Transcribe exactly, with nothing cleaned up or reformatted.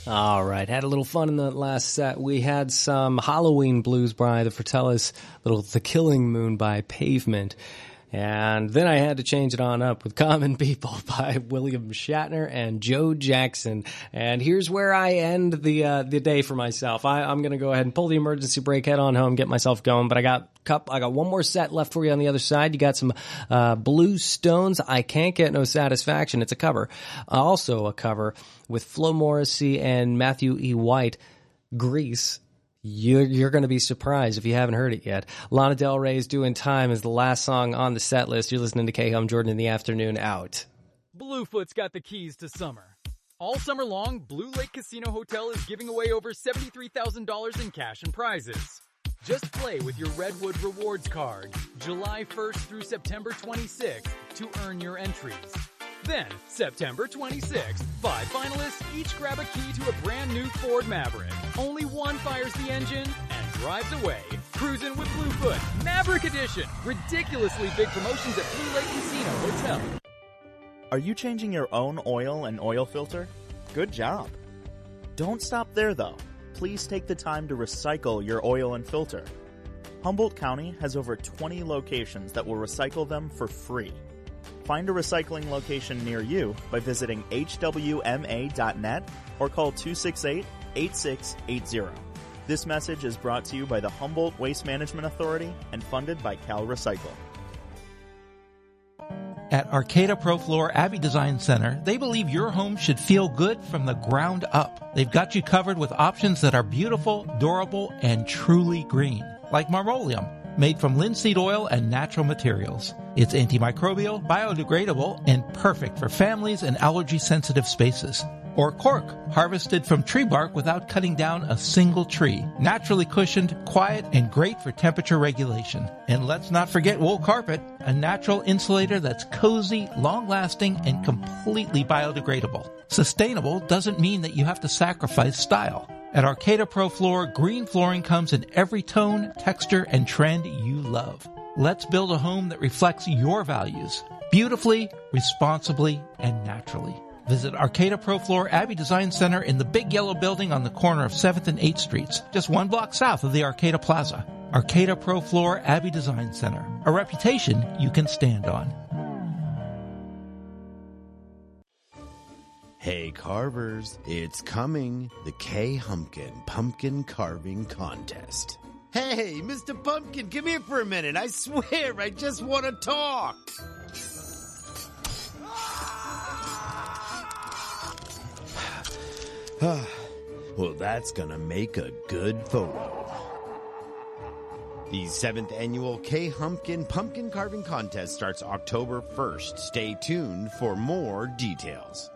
All right, had a little fun in the last set. We had some Halloween blues by the Fratellis, little The Killing Moon by Pavement. And then I had to change it on up with Common People by William Shatner and Joe Jackson. And here's where I end the uh, the day for myself. I, I'm going to go ahead and pull the emergency brake, head on home, get myself going. But I got cup. I got one more set left for you on the other side. You got some uh, Blue Stones, I Can't Get No Satisfaction. It's a cover. Also a cover with Flo Morrissey and Matthew E. White, Grease. You're, you're going to be surprised if you haven't heard it yet. Lana Del Rey's Doing Time is the last song on the set list. You're listening to K-Hum Jordan in the Afternoon. Out. Bluefoot's got the keys to summer. All summer long, Blue Lake Casino Hotel is giving away over seventy-three thousand dollars in cash and prizes. Just play with your Redwood Rewards card July first through September twenty-sixth to earn your entries. Then, September twenty-sixth, five finalists each grab a key to a brand new Ford Maverick. Only one fires the engine and drives away. Cruising with Bluefoot, Maverick Edition. Ridiculously big promotions at Blue Lake Casino Hotel. Are you changing your own oil and oil filter? Good job. Don't stop there, though. Please take the time to recycle your oil and filter. Humboldt County has over twenty locations that will recycle them for free. Find a recycling location near you by visiting H W M A dot net or call two six eight, eight six eight zero. This message is brought to you by the Humboldt Waste Management Authority and funded by Cal Recycle. At Arcata ProFloor Abbey Design Center, they believe your home should feel good from the ground up. They've got you covered with options that are beautiful, durable, and truly green, like Marmolium, made from linseed oil and natural materials. It's antimicrobial, biodegradable, and perfect for families and allergy-sensitive spaces. Or cork, harvested from tree bark without cutting down a single tree. Naturally cushioned, quiet, and great for temperature regulation. And let's not forget wool carpet, a natural insulator that's cozy, long-lasting, and completely biodegradable. Sustainable doesn't mean that you have to sacrifice style. At Arcata ProFloor, green flooring comes in every tone, texture, and trend you love. Let's build a home that reflects your values, beautifully, responsibly, and naturally. Visit Arcata ProFloor Abbey Design Center in the big yellow building on the corner of seventh and eighth Streets, just one block south of the Arcata Plaza. Arcata ProFloor Abbey Design Center, a reputation you can stand on. Hey carvers, it's coming, the K-Humpkin Pumpkin Carving Contest. Hey, Mister Pumpkin, come here for a minute. I swear, I just want to talk. Well, that's gonna make a good photo. The seventh annual K-Humpkin Pumpkin Carving Contest starts October first. Stay tuned for more details.